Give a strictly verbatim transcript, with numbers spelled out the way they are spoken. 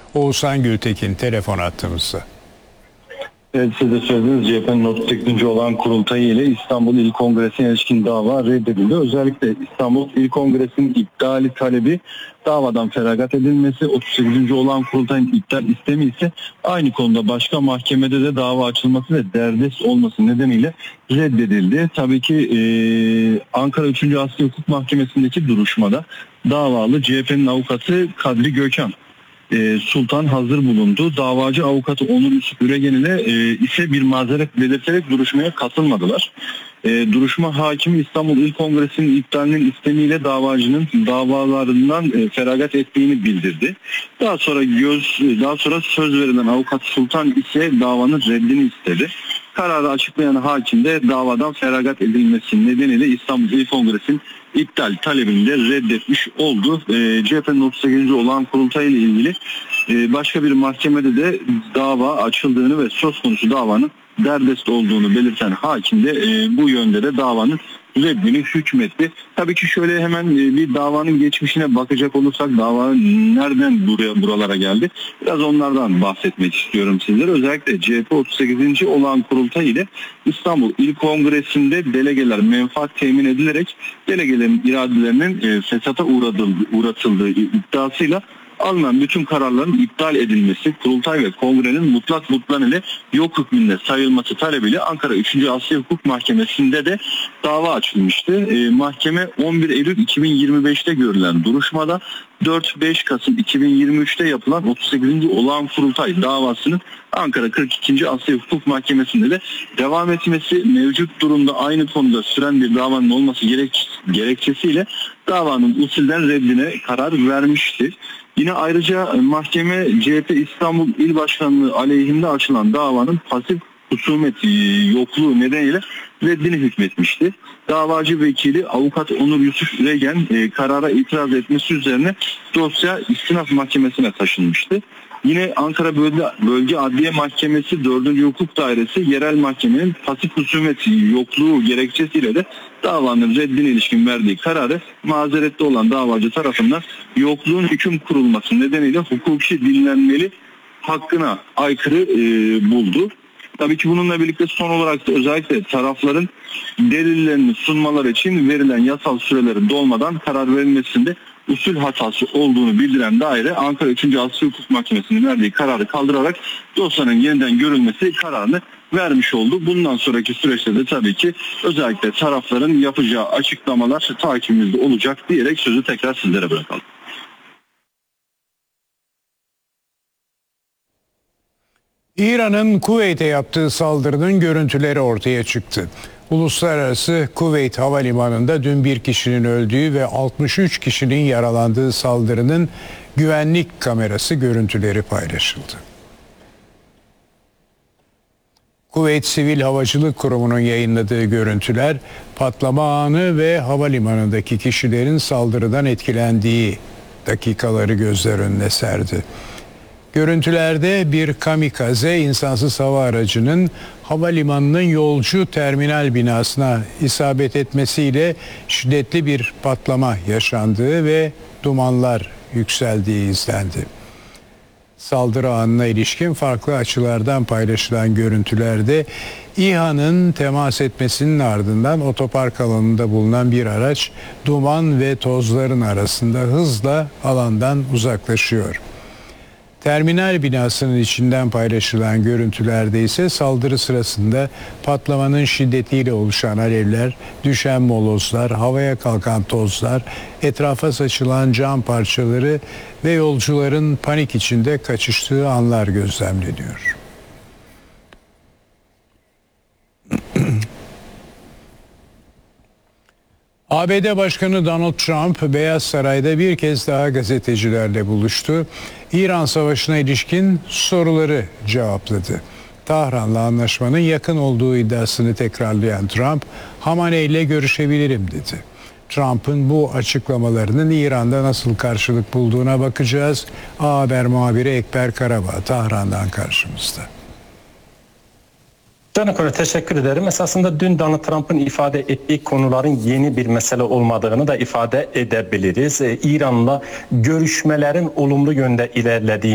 Oğuzhan Gültekin telefon attığımızda. Evet, siz de söylediniz, C H P'nin otuz sekizinci olan kurultayı ile İstanbul İl Kongresi'ne ilişkin dava reddedildi. Özellikle İstanbul İl Kongresi'nin iptali talebi, davadan feragat edilmesi, otuz sekizinci olan kurultayın iptal istemi ise aynı konuda başka mahkemede de dava açılması ve derdest olması nedeniyle reddedildi. Tabii ki e, Ankara üçüncü Asya Hukuk Mahkemesi'ndeki duruşmada davalı C H P'nin avukatı Kadri Gökhan Sultan hazır bulundu. Davacı avukatı Onur Yusuf Üregen ile e, ise bir mazeret belirterek duruşmaya katılmadılar. E, duruşma hakimi İstanbul İl Kongresi'nin iptalinin istemiyle davacının davalarından e, feragat ettiğini bildirdi. Daha sonra göz daha sonra söz verilen avukat Sultan ise davanın reddini istedi. Kararı açıklayan hakim de davadan feragat edilmesi nedeniyle İstanbul İl Kongresi'nin iptal talebini de reddetmiş oldu. E, C H P'nin otuz sekizinci olan kurultay ile ilgili e, başka bir mahkemede de dava açıldığını ve söz konusu davanın derdest olduğunu belirten hakim de e, bu yönde de davanın reddini hükmetti. Tabii ki şöyle hemen e, bir davanın geçmişine bakacak olursak, dava nereden buraya buralara geldi? Biraz onlardan bahsetmek istiyorum sizlere. Özellikle C H P otuz sekizinci olan kurultay ile İstanbul İl Kongresi'nde delegeler menfaat temin edilerek delegelerin iradelerinin e, fesata uğratıldığı, uğratıldığı iddiasıyla alınan bütün kararların iptal edilmesi, kurultay ve kongrenin mutlak butlan ile yok hükmünde sayılması talebiyle Ankara üçüncü Asya Hukuk Mahkemesi'nde de dava açılmıştı. E, mahkeme on bir Eylül iki bin yirmi beş'te görülen duruşmada dört beş Kasım iki bin yirmi üç'te yapılan otuz sekizinci olağan kurultay davasının Ankara kırk ikinci Asya Hukuk Mahkemesi'nde de devam etmesi, mevcut durumda aynı konuda süren bir davanın olması gerek, gerekçesiyle davanın usulden reddine karar vermişti. Yine ayrıca mahkeme C H P İstanbul İl Başkanlığı aleyhinde açılan davanın pasif husumet yokluğu nedeniyle reddini hükmetmişti. Davacı vekili avukat Onur Yusuf Üregen e, karara itiraz etmesi üzerine dosya İstinaf Mahkemesi'ne taşınmıştı. Yine Ankara Bölge, Bölge Adliye Mahkemesi dördüncü Hukuk Dairesi yerel mahkemenin pasif husumet yokluğu gerekçesiyle de davanın reddine ilişkin verdiği kararı mazerette olan davacı tarafından yokluğun hüküm kurulması nedeniyle hukuki dinlenmeli hakkına aykırı e, buldu. Tabii ki bununla birlikte son olarak da özellikle tarafların delillerini sunmaları için verilen yasal süreleri dolmadan karar verilmesinde usul hatası olduğunu bildiren daire Ankara üçüncü Asya Hukuk Mahkemesi'nin verdiği kararı kaldırarak dosyanın yeniden görülmesi kararını vermiş oldu. Bundan sonraki süreçte de tabii ki özellikle tarafların yapacağı açıklamalar takibimizde olacak diyerek sözü tekrar sizlere bırakalım. İran'ın Kuveyt'e yaptığı saldırının görüntüleri ortaya çıktı. Uluslararası Kuveyt Havalimanı'nda dün bir kişinin öldüğü ve altmış üç kişinin yaralandığı saldırının güvenlik kamerası görüntüleri paylaşıldı. Kuveyt Sivil Havacılık Kurumu'nun yayınladığı görüntüler patlama anı ve havalimanındaki kişilerin saldırıdan etkilendiği dakikaları gözler önüne serdi. Görüntülerde bir kamikaze insansız hava aracının havalimanının yolcu terminal binasına isabet etmesiyle şiddetli bir patlama yaşandığı ve dumanlar yükseldiği izlendi. Saldırı anına ilişkin farklı açılardan paylaşılan görüntülerde İHA'nın temas etmesinin ardından otopark alanında bulunan bir araç duman ve tozların arasında hızla alandan uzaklaşıyor. Terminal binasının içinden paylaşılan görüntülerde ise saldırı sırasında patlamanın şiddetiyle oluşan alevler, düşen molozlar, havaya kalkan tozlar, etrafa saçılan cam parçaları ve yolcuların panik içinde kaçıştığı anlar gözlemleniyor. A B D Başkanı Donald Trump, Beyaz Saray'da bir kez daha gazetecilerle buluştu. İran Savaşı'na ilişkin soruları cevapladı. Tahran'la anlaşmanın yakın olduğu iddiasını tekrarlayan Trump, Hamaney ile görüşebilirim dedi. Trump'ın bu açıklamalarının İran'da nasıl karşılık bulduğuna bakacağız. A Haber muhabiri Ekber Karabağ, Tahran'dan karşımızda. Canakore, teşekkür ederim. Esasında dün Donald Trump'ın ifade ettiği konuların yeni bir mesele olmadığını da ifade edebiliriz. İran'la görüşmelerin olumlu yönde ilerlediği